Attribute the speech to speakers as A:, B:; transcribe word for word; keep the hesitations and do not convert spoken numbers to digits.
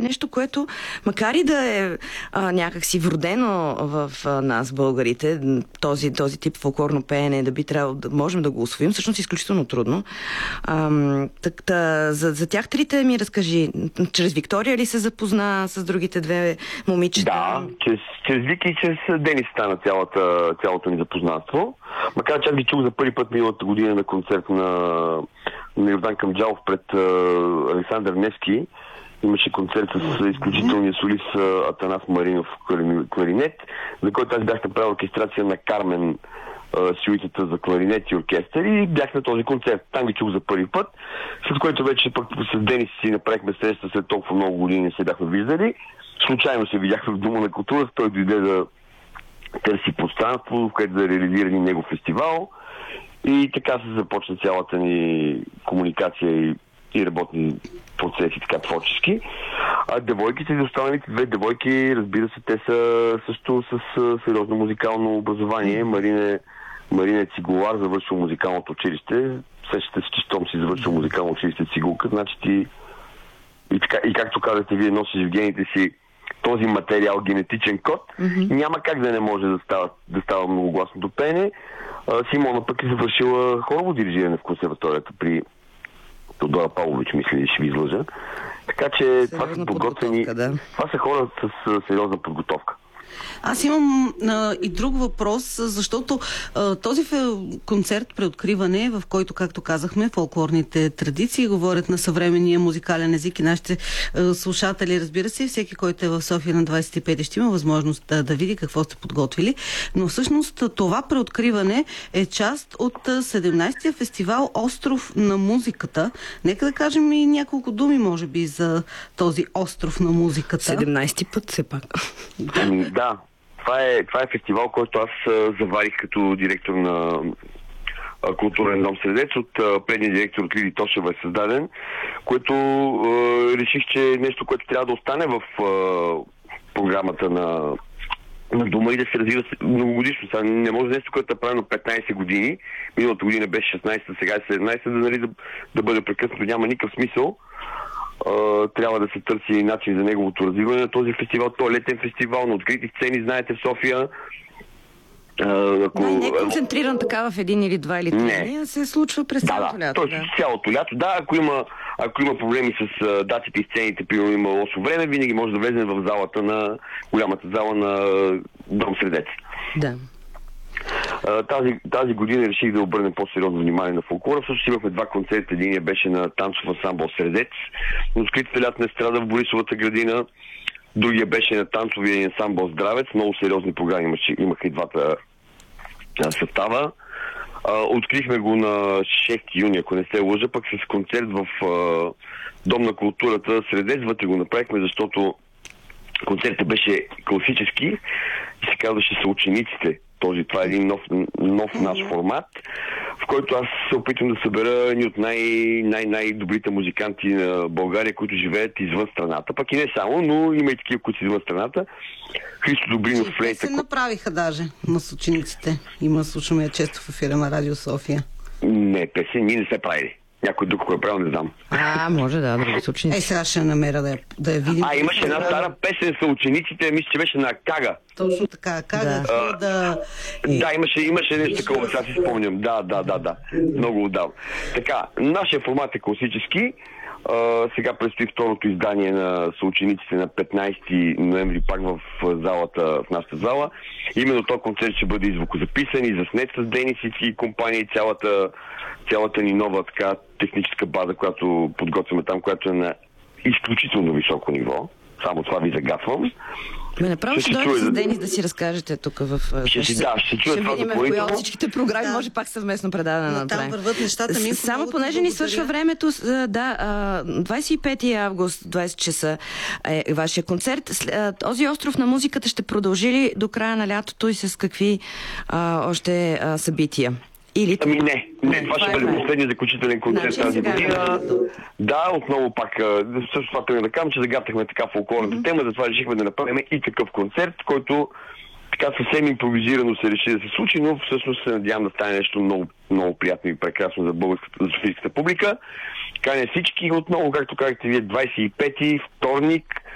A: нещо, което макар и да е а, някакси вродено в а, нас, българите, този, този тип фолклорно пеене, да би трябвало да можем да го усвоим, всъщност е изключително трудно. А, так, та, за, за тях трите ми разкажи. Чрез Виктория ли се запозна с другите две момичета?
B: Да, чрез, чрез Вики и чрез Денис стана цялата, цялото ни запознатство. Макар че аз ги чух за първи път миналата година на концерт на, на Йордан Камджалов пред uh, Александър Невски. Имаше концерт с изключителния солист Атанас Маринов кларинет, за който аз бях направил оркестрация на Кармен, сюитата за кларинет и оркестър, и бях на този концерт. Там ги чух за първи път, с което вече пък с Денис си направихме среща след толкова много години не се бяхме виждали. Случайно се видяхме в Дома на културата, той дойде да търси пространство, в което да реализира ни негов фестивал, и така се започна цялата ни комуникация и, и работни процеси, така творчески. А девойките и останалите две девойки, разбира се, те са също с сериозно музикално образование. Марина, Марина е цигулар, завършил музикалното училище. Сещате се, че щом си завършил музикално училище цигулка, значи ти и, така, и както казахте, вие носиш в гените си този материал, генетичен код, mm-hmm. няма как да не може да става, да става многогласното пеене. Симона пък е завършила хорово дирижиране в консерваторията при Тодора Павлович, мисля, че ще ви излъжа. Така че сериозна това са подготвени. Да. Това са хора с а, сериозна подготовка.
C: Аз имам а, и друг въпрос, защото а, този концерт преоткриване, в който, както казахме, фолклорните традиции говорят на съвременния музикален език, и нашите а, слушатели, разбира се, всеки, който е в София на двадесет и пети ще има възможност да, да види какво сте подготвили. Но всъщност това преоткриване е част от седемнадесетия фестивал Остров на музиката. Нека да кажем и няколко думи, може би, за този Остров на музиката.
A: седемнадесети път все пак.
B: Да, това е, това е фестивал, който аз а, заварих като директор на а, културен дом Средец. От а, предния директор от Лиди Тошева е създаден, което а, реших, че е нещо, което трябва да остане в а, програмата на, на дома и да се развива многогодишно. Сега не може нещо, което е правено петнадесет години. Миналата година беше шестнадесета, сега е седемнадесета, да, нали, да, да бъде прекъснато. Няма никакъв смисъл. Uh, трябва да се търси начин за неговото развиване на този фестивал. Той е летен фестивал на открити сцени, знаете, в София.
A: Uh, ако... Не, не е концентриран така в един или два или три дни, а се случва през
B: да,
A: цялото
B: да,
A: лято.
B: Той, да, цялото лято. Да, ако има, ако има проблеми с uh, датите и сцените, примерно има лошо време, винаги може да влезе в залата на голямата зала на Дом Средец.
A: Да.
B: Тази, тази година реших да обърнем по-сериозно внимание на фолклора. Всъщност имахме два концерта. Единия беше на танцов ансамбъл Средец, но откритата лятна естрада в Борисовата градина. Другия беше на танцовия ансамбъл Здравец. Много сериозни програми имаше, имаха и двата състава. Открихме го на шести юни, ако не се лъжа, пък с концерт в Дом на културата Средец. Вътре го направихме, защото концертът беше класически и се казваше Съучениците. Този, това е един нов, нов наш формат, в който аз се опитвам да събера едни от най- най- най-добрите музиканти на България, които живеят извън страната. Пък и не само, но има и такива, които са извън страната. Христо Добринов, флейта.
C: Те се направиха даже на Съучениците. Има, слушаме я често в ефира на Радио София.
B: Не, песен, ние не се правили. Някой друг, кой е правил, не знам.
A: А, може да, други са ученици.
C: Е, сега ще намеря да я, да я видим.
B: А, имаше една стара песен са учениците, мисля, че беше на Кага.
C: Точно така, Кага.
B: Да,
C: да...
B: да имаше, имаше нещо такова, сега си спомням. Да, да, да, да. Много отдавна. Така, нашия формат е класически. Uh, сега предстои второто издание на съучениците на петнадесети ноември, пак в залата, в нашата зала. Именно този концерт ще бъде и звукозаписан, и заснет с Денис и компания, и цялата, цялата ни нова така техническа база, която подготвяме там, която е на изключително високо ниво. Само това ви загатвам.
A: Ме направо ще, ще дойде с Денис да си разкажете тук в...
B: Ще, ще, да, ще,
A: ще видим в кои от всичките програми, да. Може пак съвместно предаване да направим.
C: Там върват нещата ми.
A: Само понеже ни свършва времето, да, двадесет и пети август, двадесет часа е вашия концерт. Този остров на музиката ще продължи ли до края на лятото и с какви а, още а, събития? Или...
B: Ами не, не, това ще бъде последният заключителен концерт
A: значи,
B: тази година. Да, отново пак, също това трябва да кажем, че загатахме така фолклорната mm-hmm. тема, затова решихме да направим и такъв концерт, който така съвсем импровизирано се реши да се случи, но всъщност се надявам да стане нещо много, много приятно и прекрасно за българската, за софийската публика. Каня всички отново, както казахте вие, двадесет и пети вторник,